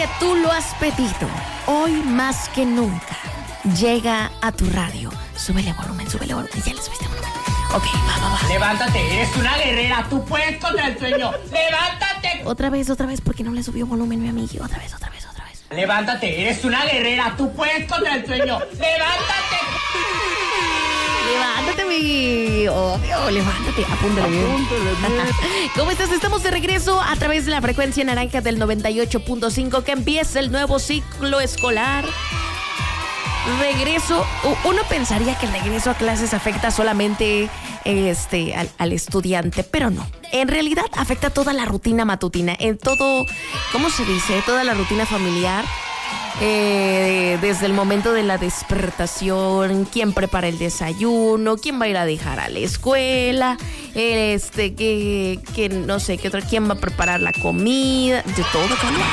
que tú lo has pedido, hoy más que nunca, llega a tu radio. Súbele volumen, ya le subiste volumen. Ok, va. Levántate, eres una guerrera, tú puedes contra el sueño. ¡Levántate! Otra vez, porque no le subió volumen, mi amigo. Otra vez. Levántate, eres una guerrera, tú puedes contra el sueño. ¡Levántate! Levántate, mi obvio, levántate, apúntale bien. ¿Cómo estás? Estamos de regreso a través de la frecuencia naranja del 98.5, que empieza el nuevo ciclo escolar. Regreso, uno pensaría que el regreso a clases afecta solamente al estudiante, pero no. En realidad afecta toda la rutina matutina, en todo, ¿cómo se dice? Toda la rutina familiar. Desde el momento de la despertación, quién prepara el desayuno, quién va a ir a dejar a la escuela, que no sé, qué otra, quién va a preparar la comida, de todo cambia.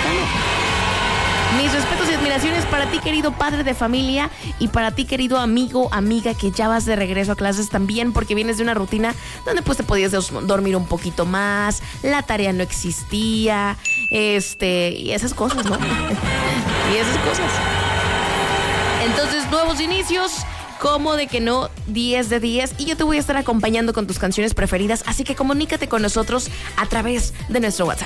Mis respetos y admiraciones para ti, querido padre de familia, y para ti, querido amigo, amiga, que ya vas de regreso a clases también, porque vienes de una rutina donde pues te podías dormir un poquito más, la tarea no existía, y esas cosas, ¿no? Y esas cosas. Entonces, nuevos inicios, como de que no, 10 de 10, y yo te voy a estar acompañando con tus canciones preferidas, así que comunícate con nosotros a través de nuestro WhatsApp.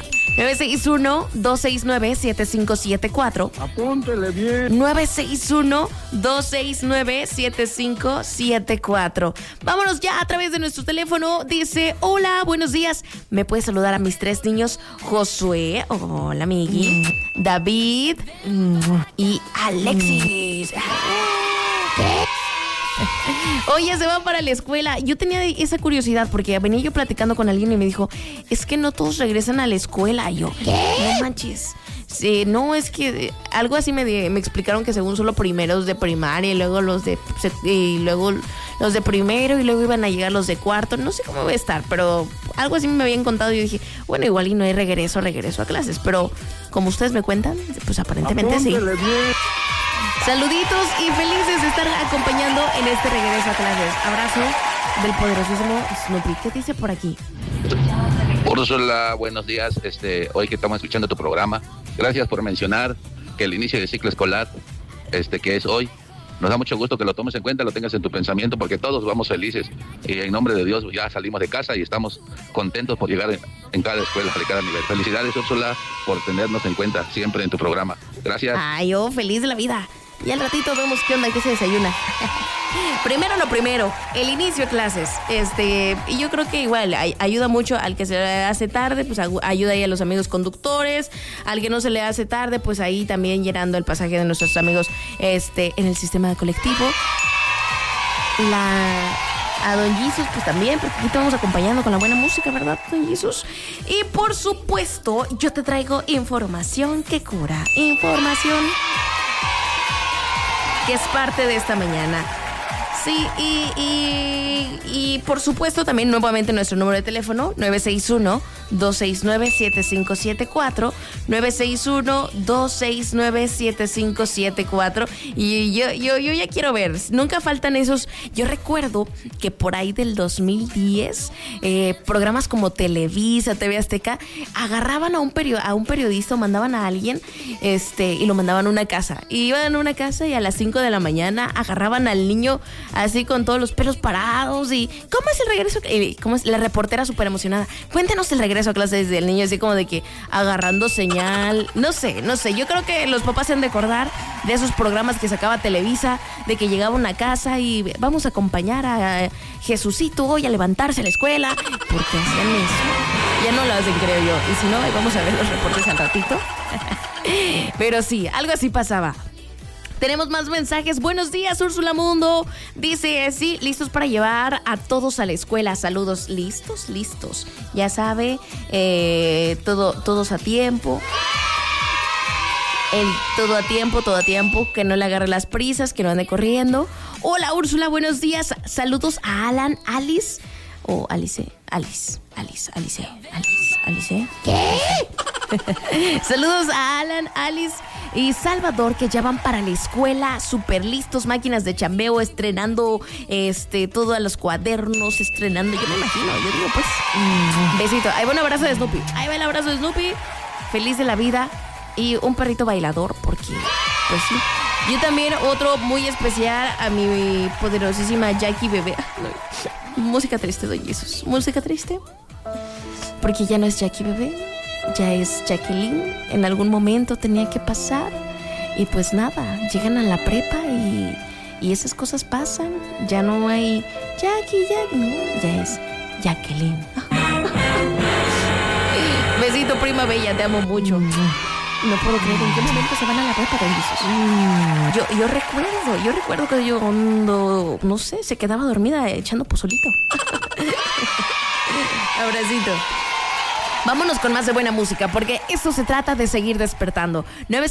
961-269-7574. Apúntele bien. 961-269-7574. Vámonos ya a través de nuestro teléfono. Dice, hola, buenos días. ¿Me puedes saludar a mis 3 niños? Josué, hola, amigui. David y Alexis. ¿Qué? Oye, se va para la escuela. Yo tenía esa curiosidad porque venía yo platicando con alguien y me dijo, es que no todos regresan a la escuela. Y yo, ¿qué? No manches. Sí, no, es que algo así me explicaron que según solo primeros de primaria y luego los de primero y luego iban a llegar los de cuarto. No sé cómo va a estar, pero algo así me habían contado y yo dije, bueno, igual y no hay regreso a clases. Pero como ustedes me cuentan, pues aparentemente sí. Saluditos y felices de estar acompañando en este regreso a clases. Abrazo del poderosísimo Snoopy. ¿Qué dice por aquí? Úrsula, buenos días. Hoy que estamos escuchando tu programa, gracias por mencionar que el inicio del ciclo escolar, que es hoy, nos da mucho gusto que lo tomes en cuenta, lo tengas en tu pensamiento, porque todos vamos felices. Y en nombre de Dios ya salimos de casa y estamos contentos por llegar en cada escuela, de cada nivel. Felicidades, Úrsula, por tenernos en cuenta siempre en tu programa. Gracias. Ay, yo feliz de la vida. Y al ratito vemos qué onda, qué se desayuna. Primero lo primero, el inicio de clases. Y yo creo que igual ayuda mucho al que se le hace tarde, pues ayuda ahí a los amigos conductores. Al que no se le hace tarde, pues ahí también llenando el pasaje de nuestros amigos en el sistema colectivo. A Don Jesus, pues también, porque aquí te vamos acompañando con la buena música, ¿verdad, Don Jesus? Y por supuesto, yo te traigo información que cura. Información que es parte de esta mañana. Sí, y por supuesto también nuevamente nuestro número de teléfono, 961-269-7574, 961-269-7574. Y yo ya quiero ver, nunca faltan esos. Yo recuerdo que por ahí del 2010, programas como Televisa, TV Azteca, agarraban a un periodista o mandaban a alguien, y lo mandaban a una casa. Y iban a una casa y a las 5 de la mañana agarraban al niño así con todos los pelos parados y ¿cómo es el regreso? ¿Cómo es? La reportera súper emocionada. Cuéntanos el regreso a clases del niño, así como de que agarrando señal. No sé. Yo creo que los papás se han de acordar de esos programas que sacaba Televisa, de que llegaba a una casa y vamos a acompañar a Jesucito hoy a levantarse a la escuela, porque hacían eso. Ya no lo hacen, creo yo. Y si no, vamos a ver los reportes al ratito. Pero sí, algo así pasaba. Tenemos más mensajes. Buenos días, Úrsula Mundo. Dice, sí, listos para llevar a todos a la escuela. Saludos. ¿Listos? Ya sabe, todos a tiempo. Todo a tiempo, que no le agarre las prisas, que no ande corriendo. Hola, Úrsula, buenos días. Saludos a Alan, Alice. O Alice. ¿Qué? Saludos a Alan, Alice y Salvador, que ya van para la escuela, súper listos, máquinas de chambeo, estrenando todos los cuadernos, estrenando, yo me imagino, yo digo pues, besito, ahí va un abrazo de Snoopy, feliz de la vida, Y un perrito bailador, porque, pues sí. Yo también, otro muy especial, a mi poderosísima Jackie Bebé. Música triste, doy Jesús. Música triste. Porque ya no es Jackie Bebé, ya es Jacqueline. En algún momento tenía que pasar. Y pues nada, llegan a la prepa y esas cosas pasan. Ya no hay Jackie, no, ya es Jacqueline. Besito, prima bella, te amo mucho. No puedo creer en qué momento se van a la prepa, don Jesús. Yo recuerdo que yo cuando, no sé, se quedaba dormida echando pozolito. Abracito. Vámonos con más de buena música, porque esto se trata de seguir despertando.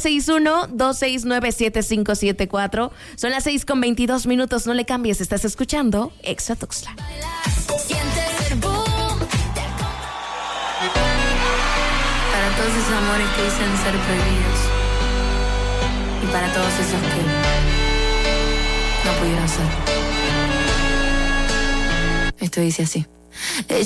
961-269-7574. Son las 6:22. No le cambies, estás escuchando Exa Tuxtla. Para todos esos amores que dicen ser prohibidos. Y para todos esos que no pudieron ser. Esto dice así.